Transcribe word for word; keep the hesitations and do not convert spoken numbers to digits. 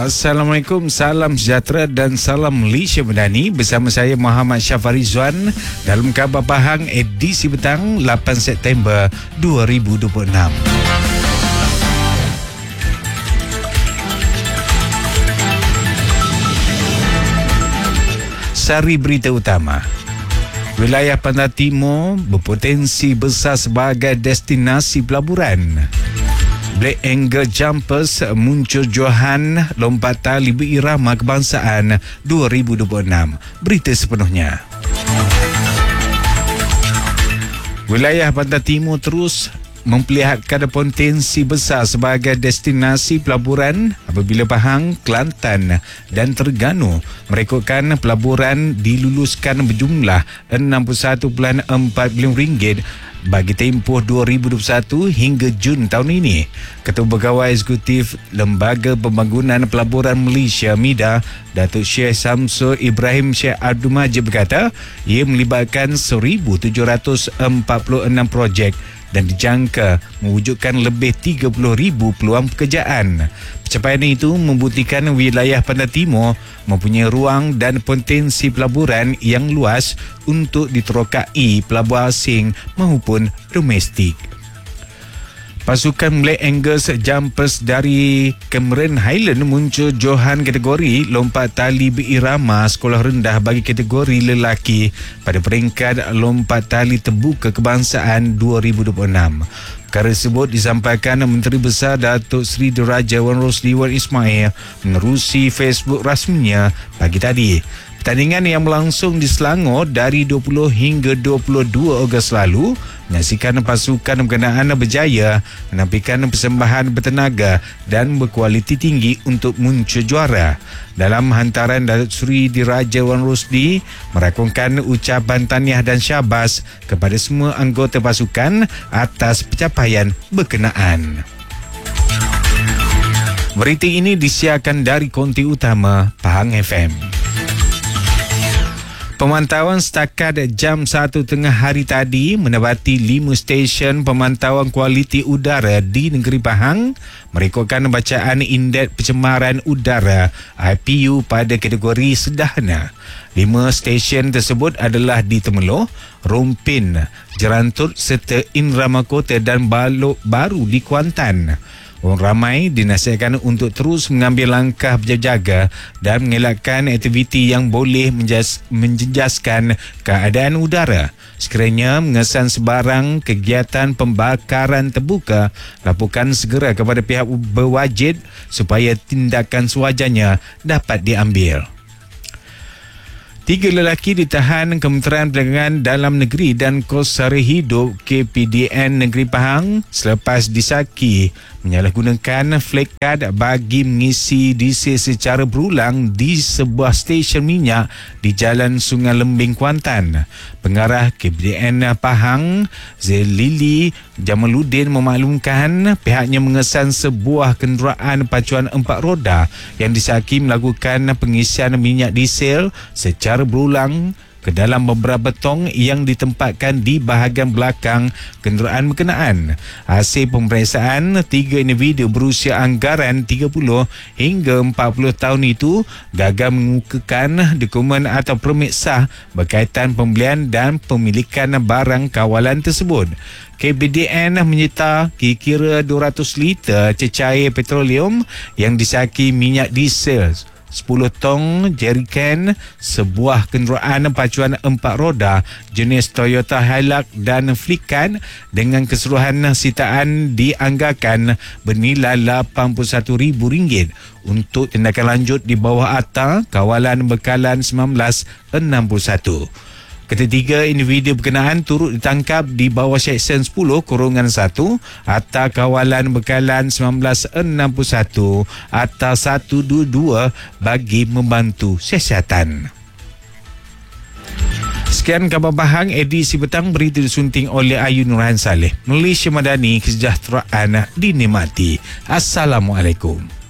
Assalamualaikum, salam sejahtera dan salam Malaysia Madani. Bersama saya Muhammad Syafari Zuan dalam Khabar Pahang edisi petang lapan September dua ribu dua puluh enam. Sari berita utama. Wilayah Pantai Timur berpotensi besar sebagai destinasi pelaburan. Black Angle Jumpers muncul Johan lompat tali berirama kebangsaan dua ribu dua puluh enam. Berita sepenuhnya. Wilayah Pantai Timur terus memperlihatkan potensi besar sebagai destinasi pelaburan apabila Pahang, Kelantan dan Terengganu merekodkan pelaburan diluluskan berjumlah enam puluh satu perpuluhan empat bilion ringgit bagi tempoh dua ribu dua puluh satu hingga Jun tahun ini. Ketua Pegawai Eksekutif Lembaga Pembangunan Pelaburan Malaysia MIDA, Datuk Syekh Samsul Ibrahim Syekh Abdul Majid berkata, ia melibatkan seribu tujuh ratus empat puluh enam projek dan dijangka mewujudkan lebih tiga puluh ribu peluang pekerjaan. Pencapaian itu membuktikan wilayah Pantai Timur mempunyai ruang dan potensi pelaburan yang luas untuk diterokai pelabur asing maupun domestik. Pasukan Black Angus Jumpers dari Cameron Highland muncul Johan kategori lompat tali berirama sekolah rendah bagi kategori lelaki pada peringkat lompat tali terbuka kebangsaan dua ribu dua puluh enam. Perkara tersebut disampaikan Menteri Besar Datuk Seri Diraja Wan Rosli Wan Ismail menerusi Facebook rasminya pagi tadi. Pertandingan yang berlangsung di Selangor dari dua puluh hingga dua puluh dua Ogos lalu menyaksikan pasukan berkenaan berjaya menampilkan persembahan bertenaga dan berkualiti tinggi untuk muncul juara. Dalam hantaran, Datuk Seri Diraja Wan Rosli merakamkan ucapan tahniah dan syabas kepada semua anggota pasukan atas pencapaian berkenaan. Berita ini disiarkan dari konti utama Pahang F M. Pemantauan setakat jam satu tengah hari tadi mendapati lima stesen pemantauan kualiti udara di negeri Pahang merekodkan bacaan indeks pencemaran udara I P U pada kategori sederhana. Lima stesen tersebut adalah di Temerloh, Rompin, Jerantut serta Inrama Kota dan Balok Baru di Kuantan. Orang ramai dinasihatkan untuk terus mengambil langkah berjaga dan mengelakkan aktiviti yang boleh menjas- menjejaskan keadaan udara. Sekiranya mengesan sebarang kegiatan pembakaran terbuka, laporkan segera kepada pihak berwajib supaya tindakan sewajarnya dapat diambil. Tiga lelaki ditahan Kementerian Perdagangan Dalam Negeri dan Kos Sara Hidup K P D N Negeri Pahang selepas disaki menyalahgunakan flag card bagi mengisi diesel secara berulang di sebuah stesen minyak di Jalan Sungai Lembing, Kuantan. Pengarah K P D N Pahang, Zelili Jamaluddin memaklumkan pihaknya mengesan sebuah kenderaan pacuan empat roda yang disaki melakukan pengisian minyak diesel secara berulang ke dalam beberapa tong yang ditempatkan di bahagian belakang kenderaan berkenaan. Hasil pemeriksaan, tiga individu berusia anggaran tiga puluh hingga empat puluh tahun itu gagal mengemukakan dokumen atau permit sah berkaitan pembelian dan pemilikan barang kawalan tersebut. K P D N menyita kira-kira dua ratus liter cecair petroleum yang disaki minyak diesel, sepuluh tong jerikan, sebuah kenderaan pacuan empat roda jenis Toyota Hilux dan Flican dengan keseluruhan sitaan dianggarkan bernilai lapan puluh satu ribu ringgit untuk tindakan lanjut di bawah Akta Kawalan Bekalan seribu sembilan ratus enam puluh satu. Ketiga individu berkenaan turut ditangkap di bawah Seksyen sepuluh satu Akta Kawalan Bekalan seribu sembilan ratus enam puluh satu Akta seratus dua puluh dua bagi membantu siasatan. Sekian Khabar Pahang edisi petang, berita disunting oleh Ayu Nurhan Saleh. Malaysia Madani, kesejahteraan dinikmati. Assalamualaikum.